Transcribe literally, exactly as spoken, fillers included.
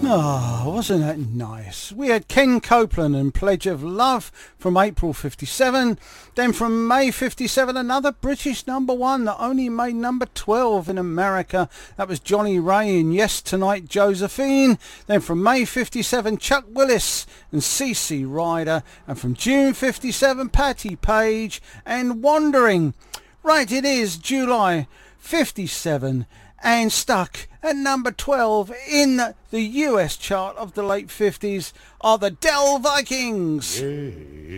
Ah, oh, wasn't that nice? We had Ken Copeland and Pledge of Love from April fifty-seven. Then from May fifty-seven, another British number one that only made number twelve in America. That was Johnny Ray and Yes Tonight Josephine. Then from May fifty-seven, Chuck Willis and C C Ryder. And from June fifty-seven, Patti Page and Wandering. Right, it is July fifty-seven and stuck at number twelve in the U S chart of the late fifties are the Dell Vikings. Yeah.